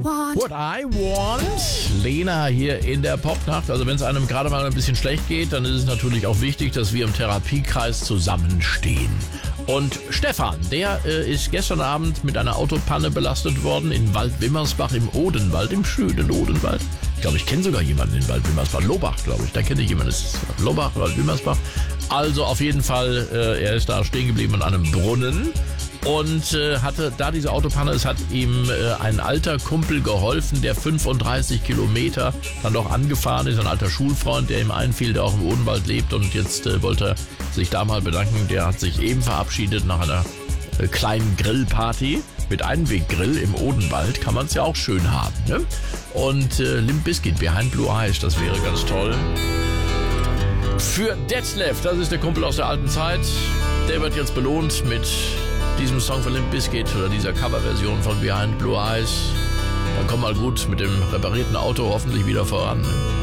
want. What I want. Lena hier in der Popnacht. Also wenn es einem gerade mal ein bisschen schlecht geht, dann ist es natürlich auch wichtig, dass wir im Therapiekreis zusammenstehen. Und Stefan, der ist gestern Abend mit einer Autopanne belastet worden in Waldwimmersbach im Odenwald, im schönen Odenwald. Ich glaube, ich kenne sogar jemanden in Waldwimmersbach. Lobach, glaube ich. Da kenne ich jemanden. Das ist Lobach, Waldwimmersbach. Also auf jeden Fall, er ist da stehen geblieben an einem Brunnen. Und hatte da diese Autopanne, es hat ihm ein alter Kumpel geholfen, der 35 Kilometer dann doch angefahren ist, ein alter Schulfreund, der ihm einfiel, der auch im Odenwald lebt, und jetzt wollte er sich da mal bedanken. Der hat sich eben verabschiedet nach einer kleinen Grillparty mit Einweggrill im Odenwald, kann man es ja auch schön haben, ne? Und Limp Bizkit, Behind Blue Eyes, das wäre ganz toll. Für Detlef, das ist der Kumpel aus der alten Zeit, der wird jetzt belohnt mit diesem Song von Limp Bizkit oder dieser Coverversion von Behind Blue Eyes. Dann komm mal gut mit dem reparierten Auto hoffentlich wieder voran.